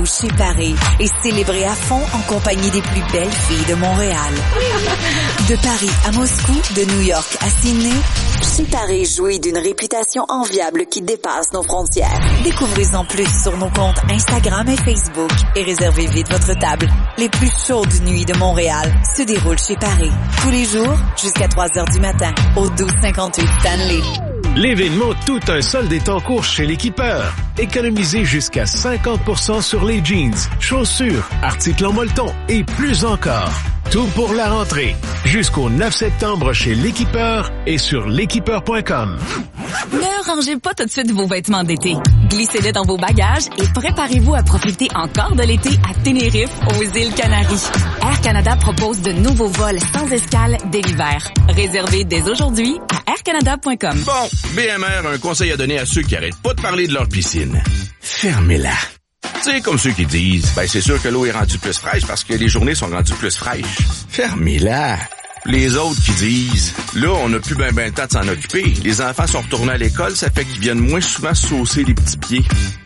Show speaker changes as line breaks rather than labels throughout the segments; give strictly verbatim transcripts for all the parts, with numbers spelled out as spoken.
chez Paris et célébrez à fond en compagnie des plus belles filles de Montréal. De Paris à Moscou, de New York à Sydney, chez Paris jouit d'une réputation enviable qui dépasse nos frontières. Découvrez-en plus sur nos comptes Instagram et Facebook et réservez vite votre table. Les plus chaudes nuits de Montréal se déroulent chez Paris. Tous les jours, jusqu'à trois heures du matin, au douze cinquante-huit Stanley.
L'événement Tout un solde est en cours chez l'Équipeur. Économisez jusqu'à cinquante pour cent sur les jeans, chaussures, articles en molleton et plus encore. Tout pour la rentrée. Jusqu'au neuf septembre chez l'Équipeur et sur l'équipeur point com.
Ne rangez pas tout de suite vos vêtements d'été. Glissez-les dans vos bagages et préparez-vous à profiter encore de l'été à Tenerife, aux îles Canaries. Air Canada propose de nouveaux vols sans escale dès l'hiver. Réservez dès aujourd'hui à air canada point com.
Bon, B M R a un conseil à donner à ceux qui arrêtent pas de parler de leur piscine. Fermez-la. Tu sais, comme ceux qui disent, ben c'est sûr que l'eau est rendue plus fraîche parce que les journées sont rendues plus fraîches. Fermez-la. Les autres qui disent, là, on n'a plus ben ben le temps de s'en occuper. Les enfants sont retournés à l'école, ça fait qu'ils viennent moins souvent saucer les petits pieds.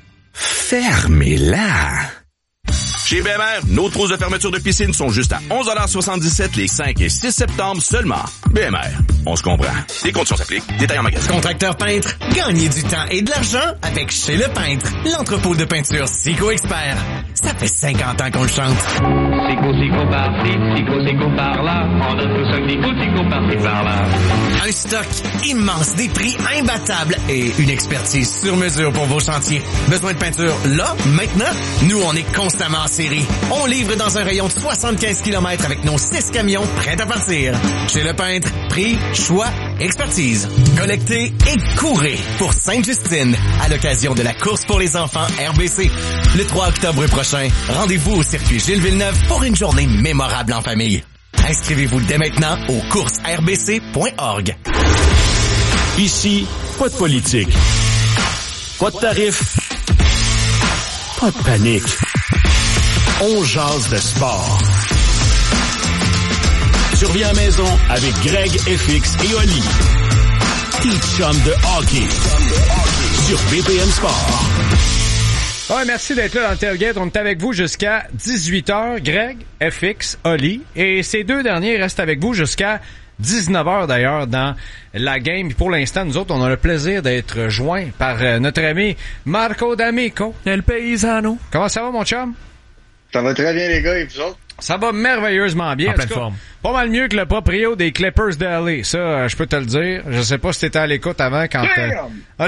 Fermez-la. Chez B M R, nos trousses de fermeture de piscine sont juste à onze dollars soixante-dix-sept les cinq et six septembre seulement. B M R, on se comprend. Les conditions s'appliquent. Détails en magasin.
Contracteur peintre, gagnez du temps et de l'argent avec Chez Le Peintre, l'entrepôt de peinture Sico Expert. Ça fait cinquante ans qu'on le chante.
Sico, Sico par-ci, Sico, Sico par-là. On a tous un petit coup, Sico par-ci, par-là.
Un stock immense, des prix imbattables et une expertise sur mesure pour vos chantiers. Besoin de peinture là, maintenant? Nous, on est constamment en série. On livre dans un rayon de soixante-quinze kilomètres avec nos six camions prêts à partir. Chez Le Peintre, prix, choix, expertise. Collectez et courez pour Sainte-Justine à l'occasion de la course pour les enfants R B C. Le trois octobre prochain, rendez-vous au circuit Gilles Villeneuve pour une journée mémorable en famille. Inscrivez-vous dès maintenant au courses r b c point org.
Ici, pas de politique. Pas de tarifs. Pas de panique. On jase de sport. Survie à la maison avec Greg, F X et Oli. Tes chums de hockey. Sur B P M Sport.
Ouais, merci d'être là dans le tailgate. On est avec vous jusqu'à dix-huit heures. Greg, F X, Oli. Et ces deux derniers restent avec vous jusqu'à dix-neuf heures d'ailleurs dans la game. Puis pour l'instant, nous autres, on a le plaisir d'être joints par euh, notre ami Marco D'Amico. El Paisano. Comment ça va, mon chum?
Ça va très bien, les gars, et vous autres?
Ça va merveilleusement bien.
En pleine forme.
Pas mal mieux que le proprio des Clippers de L A. Ça, euh, je peux te le dire. Je sais pas si t'étais à l'écoute avant quand... Euh...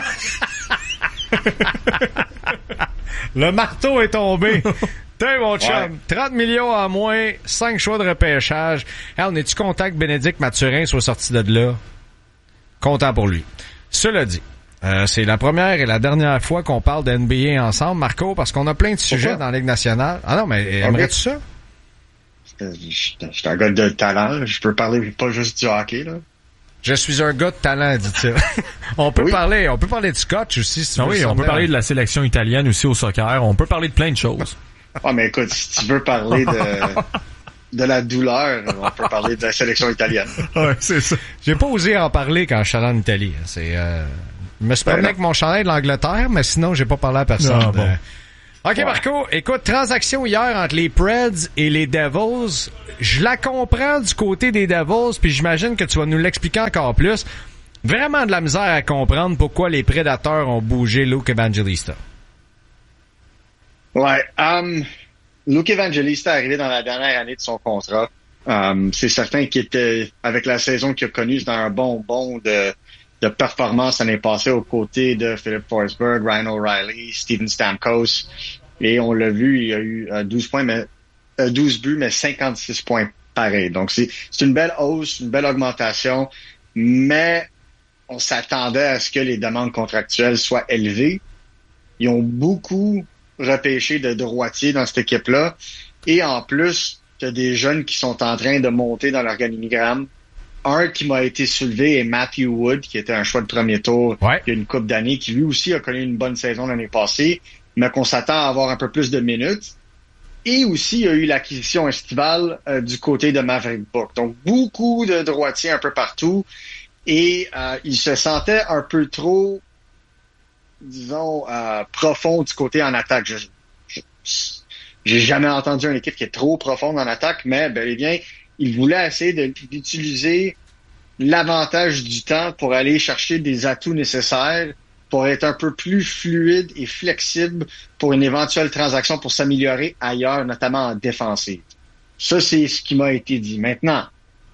Le marteau est tombé. T'es mon chum. Ouais. trente millions en moins, cinq choix de repêchage. Hey, on est-tu content que Bénédicte Mathurin soit sorti de là? Content pour lui. Cela dit, euh, c'est la première et la dernière fois qu'on parle de N B A ensemble, Marco, parce qu'on a plein de sujets Pourquoi? Dans la Ligue nationale. Ah non, mais aimerais-tu ça?
Je suis un gars de talent. Je peux parler pas juste du hockey, là.
Je suis un gars de talent, dit-il. on peut oui. parler, on peut parler de Scotch aussi, si tu
ah
veux.
Oui, on peut parler de la sélection italienne aussi au soccer. On peut parler de plein de choses.
Ah, mais écoute, si tu veux parler de, de la douleur, on peut parler de la sélection italienne.
Ouais, c'est ça. J'ai pas osé en parler quand je suis allé en Italie. C'est, euh, je me suis promené avec mon chandail de l'Angleterre, mais sinon, j'ai pas parlé à personne. Non, bon. OK, ouais. Marco, écoute, transaction hier entre les Preds et les Devils. Je la comprends du côté des Devils, puis j'imagine que tu vas nous l'expliquer encore plus. Vraiment de la misère à comprendre pourquoi les Prédateurs ont bougé Luke Evangelista.
Ouais, um, Luke Evangelista est arrivé dans la dernière année de son contrat. Um, c'est certain qu'il était, avec la saison qu'il a connue, dans un bon bond de, de performance l'année passée aux côtés de Philip Forsberg, Ryan O'Reilly, Steven Stamkos. Et on l'a vu, il a eu uh, douze points, mais uh, douze buts, mais cinquante-six points pareil. Donc c'est, c'est une belle hausse, une belle augmentation, mais on s'attendait à ce que les demandes contractuelles soient élevées. Ils ont beaucoup repêché de droitiers dans cette équipe-là. Et en plus, tu as des jeunes qui sont en train de monter dans l'organigramme. Un qui m'a été soulevé est Matthew Wood, qui était un choix de premier tour ouais. il y a une couple d'années, qui lui aussi a connu une bonne saison l'année passée, mais qu'on s'attend à avoir un peu plus de minutes. Et aussi, il y a eu l'acquisition estivale euh, du côté de Maverick Book. Donc, beaucoup de droitiers un peu partout. Et euh, il se sentait un peu trop, disons, euh, profond du côté en attaque. Je, je, j'ai jamais entendu une équipe qui est trop profonde en attaque, mais bel et bien, il voulait essayer de, d'utiliser l'avantage du temps pour aller chercher des atouts nécessaires pour être un peu plus fluide et flexible pour une éventuelle transaction pour s'améliorer ailleurs, notamment en défensive. Ça, c'est ce qui m'a été dit. Maintenant,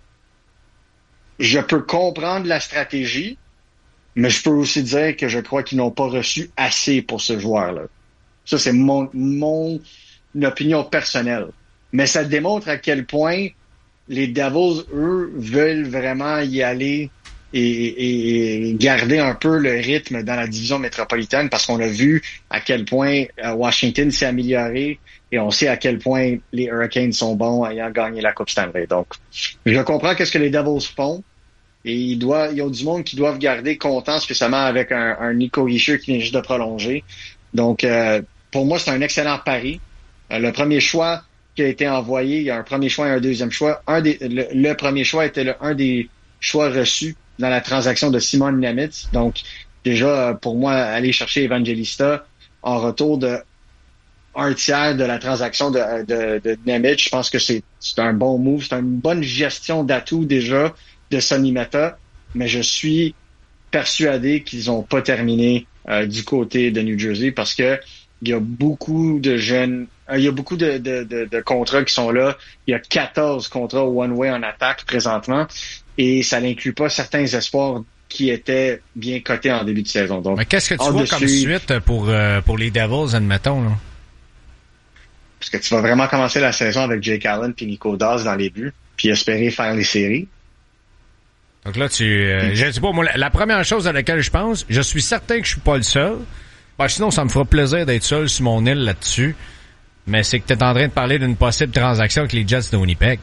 je peux comprendre la stratégie, mais je peux aussi dire que je crois qu'ils n'ont pas reçu assez pour ce joueur-là. Ça, c'est mon, mon opinion personnelle. Mais ça démontre à quel point les Devils, eux, veulent vraiment y aller et, et garder un peu le rythme dans la division métropolitaine parce qu'on a vu à quel point Washington s'est amélioré et on sait à quel point les Hurricanes sont bons ayant gagné la Coupe Stanley. Donc, je comprends qu'est-ce que les Devils font et ils doivent, ils ont du monde qui doivent garder content, spécialement avec un, un Nico Hischier qui vient juste de prolonger. Donc, euh, pour moi, c'est un excellent pari. Euh, le premier choix qui a été envoyé, il y a un premier choix et un deuxième choix. Un des, le, le premier choix était le, un des choix reçus dans la transaction de Simon Nemec. Donc, déjà, pour moi, aller chercher Evangelista en retour de un tiers de la transaction de, de, de Nemec, je pense que c'est, c'est un bon move. C'est une bonne gestion d'atouts déjà de Sonny Meta, mais je suis persuadé qu'ils n'ont pas terminé euh, du côté de New Jersey parce que il y a beaucoup de jeunes, euh, il y a beaucoup de, de, de, de contrats qui sont là. Il y a quatorze contrats one-way en attaque présentement et ça n'inclut pas certains espoirs qui étaient bien cotés en début de saison. Donc,
mais qu'est-ce que tu vois comme suite pour, euh, pour les Devils, admettons, là?
Parce que tu vas vraiment commencer la saison avec Jake Allen puis Nico Daws dans les buts puis espérer faire les séries.
Donc là, tu, euh, je sais pas, moi, la, la première chose à laquelle je pense, je suis certain que je suis pas le seul. Ben, sinon, ça me fera plaisir d'être seul sur mon île là-dessus. Mais c'est que tu es en train de parler d'une possible transaction avec les Jets de Winnipeg.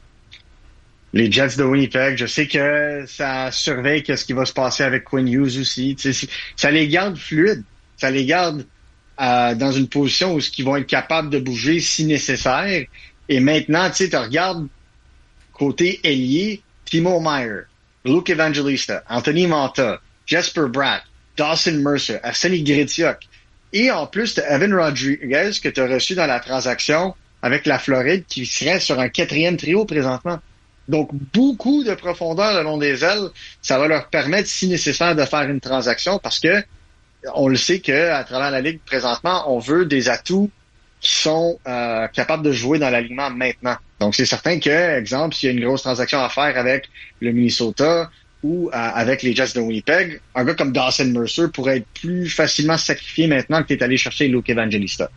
Les Jets de Winnipeg, je sais que ça surveille ce qui va se passer avec Quinn Hughes aussi. Tu sais, ça les garde fluides. Ça les garde euh, dans une position où ils vont être capables de bouger si nécessaire. Et maintenant, tu sais, tu regardes côté ailier, Timo Meier, Luke Evangelista, Anthony Manta, Jesper Bratt, Dawson Mercer, Arseny Gretiuk. Et en plus, tu as Evan Rodriguez que tu as reçu dans la transaction avec la Floride qui serait sur un quatrième trio présentement. Donc, beaucoup de profondeur le long des ailes. Ça va leur permettre, si nécessaire, de faire une transaction parce que on le sait qu'à travers la Ligue présentement, on veut des atouts qui sont euh, capables de jouer dans l'alignement maintenant. Donc, c'est certain que, exemple, s'il y a une grosse transaction à faire avec le Minnesota ou euh, avec les Jets de Winnipeg, un gars comme Dawson Mercer pourrait être plus facilement sacrifié maintenant que tu es allé chercher Luke Evangelista.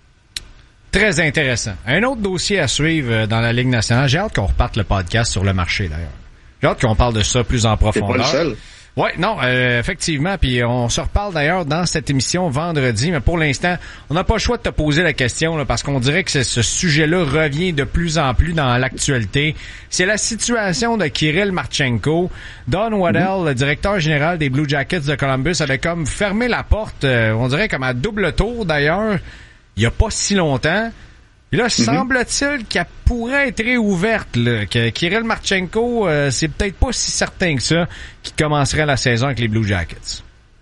Très intéressant. Un autre dossier à suivre dans la Ligue nationale. J'ai hâte qu'on reparte le podcast sur le marché, d'ailleurs. J'ai hâte qu'on parle de ça plus en profondeur.
T'es pas le seul.
Ouais, non, euh, effectivement, puis on se reparle d'ailleurs dans cette émission vendredi, mais pour l'instant, on n'a pas le choix de te poser la question là, parce qu'on dirait que c'est, ce sujet-là revient de plus en plus dans l'actualité. C'est la situation de Kirill Marchenko. Don Waddell, mm-hmm. le directeur général des Blue Jackets de Columbus, avait comme fermé la porte, euh, on dirait comme à double tour d'ailleurs, il y a pas si longtemps. Puis là, mm-hmm. semble-t-il qu'elle pourrait être réouverte, là, que Kirill Marchenko, euh, c'est peut-être pas si certain que ça, qu'il commencerait la saison avec les Blue Jackets.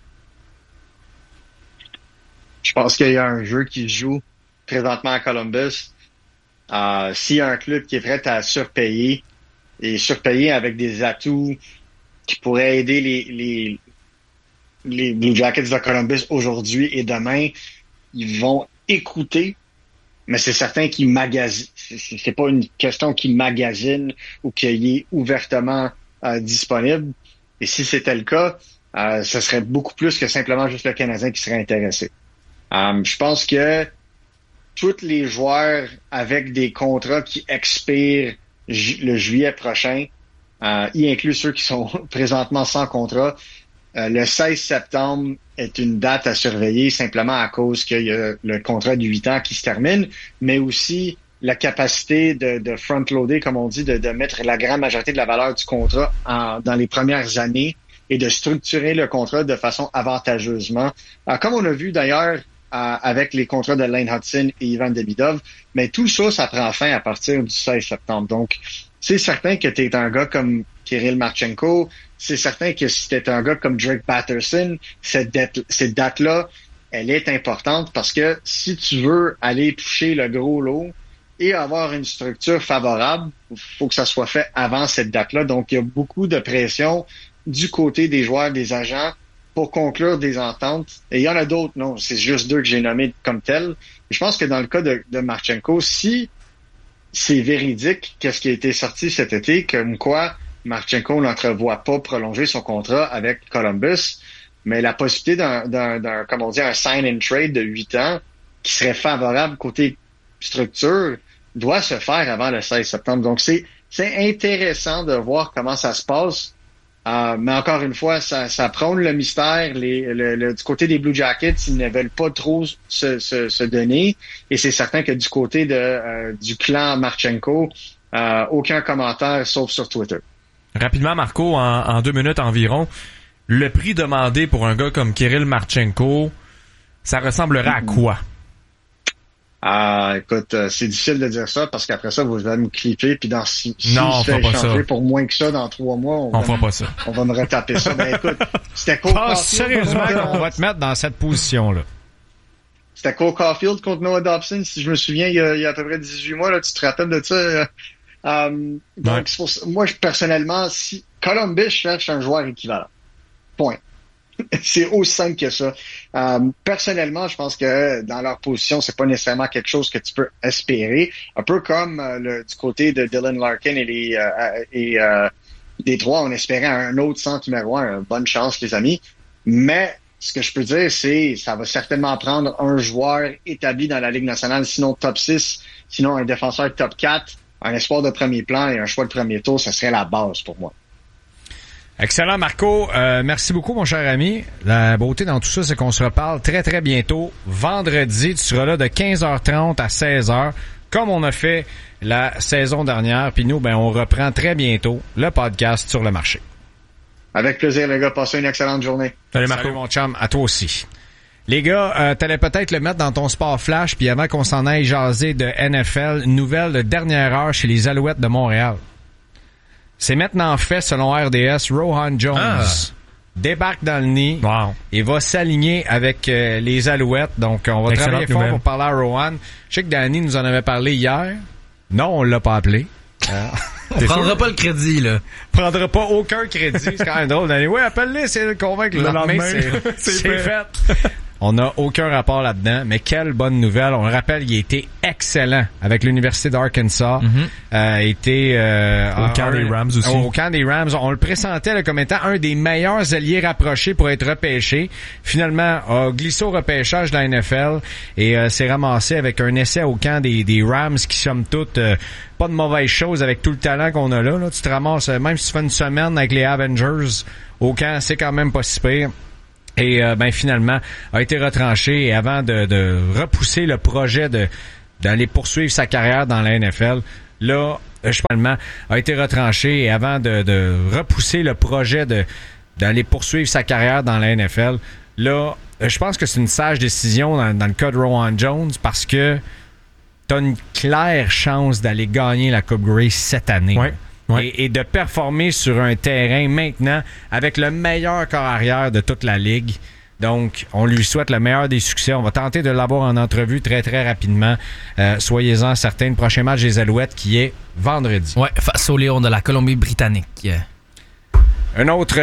Je pense qu'il y a un jeu qui se joue présentement à Columbus. Euh, s'il y a un club qui est prêt à surpayer, et surpayer avec des atouts qui pourraient aider les, les, les Blue Jackets de Columbus aujourd'hui et demain, ils vont écouter. Mais c'est certain qu'il magasine. C'est pas une question qu'il magasine ou qu'il est ouvertement euh, disponible. Et si c'était le cas, euh, ce serait beaucoup plus que simplement juste le Canadien qui serait intéressé. Euh, je pense que tous les joueurs avec des contrats qui expirent ju- le juillet prochain, euh, y inclut ceux qui sont présentement sans contrat, Euh, le seize septembre est une date à surveiller simplement à cause qu'il y a le contrat de huit ans qui se termine, mais aussi la capacité de, de front-loader, comme on dit, de, de mettre la grande majorité de la valeur du contrat en, dans les premières années et de structurer le contrat de façon avantageusement. Alors, comme on a vu d'ailleurs euh, avec les contrats de Lane Hudson et Ivan Demidov, mais tout ça, ça prend fin à partir du seize septembre. Donc, c'est certain que tu es un gars comme Kirill Marchenko, c'est certain que si t'es un gars comme Drake Batterson, cette date, cette date-là elle est importante parce que si tu veux aller toucher le gros lot et avoir une structure favorable, il faut que ça soit fait avant cette date-là. Donc, il y a beaucoup de pression du côté des joueurs, des agents, pour conclure des ententes. Et il y en a d'autres, non, c'est juste deux que j'ai nommés comme tels. Je pense que dans le cas de, de Marchenko, si c'est véridique, qu'est-ce qui a été sorti cet été, comme quoi Marchenko n'entrevoit pas prolonger son contrat avec Columbus, mais la possibilité d'un, d'un, d'un comment dire, un sign and trade de huit ans qui serait favorable côté structure doit se faire avant le seize septembre. Donc, c'est, c'est intéressant de voir comment ça se passe. Euh, mais encore une fois, ça, ça prône le mystère. Les, le, le, du côté des Blue Jackets, ils ne veulent pas trop se, se, se donner. Et c'est certain que du côté de, euh, du clan Marchenko, euh, aucun commentaire sauf sur Twitter.
Rapidement, Marco, en, en deux minutes environ, le prix demandé pour un gars comme Kirill Marchenko, ça ressemblerait à quoi?
Ah, écoute, euh, c'est difficile de dire ça parce qu'après ça, vous allez me clipper puis dans si, si
non,
je fais
pas
échanger
ça.
pour moins que ça dans trois mois, on,
on
va,
fera pas ça.
On va me retaper ça. Mais écoute, c'était Cole
Ah,
Caulfield.
sérieusement qu'on va te mettre dans cette position-là.
C'était Cole Caulfield contre Noah Dobson, si je me souviens, il y a, il y a à peu près dix-huit mois, là, tu te rappelles de ça? Euh, euh, donc,
ouais.
c'est pour ça, moi, je, personnellement, si Columbus cherche un joueur équivalent. Point. C'est aussi simple que ça. Euh, personnellement, je pense que dans leur position, c'est pas nécessairement quelque chose que tu peux espérer. Un peu comme euh, le, du côté de Dylan Larkin et les euh, et euh, des trois, on espérait un autre centre numéro un. Bonne chance, les amis. Mais ce que je peux dire, c'est ça va certainement prendre un joueur établi dans la Ligue nationale, sinon top six, sinon un défenseur top quatre, un espoir de premier plan et un choix de premier tour, ça serait la base pour moi.
Excellent, Marco. Euh, merci beaucoup, mon cher ami. La beauté dans tout ça, c'est qu'on se reparle très, très bientôt. Vendredi, tu seras là de quinze heures trente à seize heures, comme on a fait la saison dernière. Puis nous, ben, on reprend très bientôt le podcast sur le marché.
Avec plaisir, les gars. Passez une excellente journée.
Salut, Marco. Salut, mon chum. À toi aussi. Les gars, euh, t'allais peut-être le mettre dans ton sport flash, puis avant qu'on s'en aille jaser de N F L, nouvelle de dernière heure chez les Alouettes de Montréal. C'est maintenant fait, selon R D S, Rohan Jones ah. débarque dans le nid wow. et va s'aligner avec euh, les Alouettes. Donc, on va Excellente travailler fort nouvelle. Pour parler à Rohan. Je sais que Danny nous en avait parlé hier. Non, on l'a pas appelé.
Euh, on prendra sûr? Pas le crédit, là.
Prendra pas aucun crédit. C'est quand même drôle, Danny. Oui, appelle-les, c'est le convaincre. Le, le lendemain, lendemain c'est, c'est, c'est fait. fait. On n'a aucun rapport là-dedans, mais quelle bonne nouvelle. On le rappelle, il a été excellent avec l'Université d'Arkansas. Mm-hmm. Euh, été euh,
au camp des Rams aussi.
Au camp des Rams. On le présentait là, comme étant un des meilleurs alliés rapprochés pour être repêché. Finalement, a glissé au repêchage de la N F L et euh, s'est ramassé avec un essai au camp des, des Rams qui, somme toute, euh, pas de mauvaise chose avec tout le talent qu'on a là, là. Tu te ramasses, même si tu fais une semaine avec les Avengers au camp, c'est quand même pas si pire. Et euh, ben finalement a été retranché et avant de, de repousser le projet de d'aller poursuivre sa carrière dans la N F L, là, finalement, a été retranché et avant de, de repousser le projet de d'aller poursuivre sa carrière dans la N F L, là, je pense que c'est une sage décision dans, dans le cas de Rohan Jones parce que t'as une claire chance d'aller gagner la Coupe Grey cette année.
Ouais. Ouais.
Et, et de performer sur un terrain maintenant avec le meilleur corps arrière de toute la ligue. Donc, on lui souhaite le meilleur des succès. On va tenter de l'avoir en entrevue très, très rapidement. Euh, soyez-en certains. Le prochain match des Alouettes qui est vendredi.
Ouais, face aux Lions de la Colombie-Britannique.
Un autre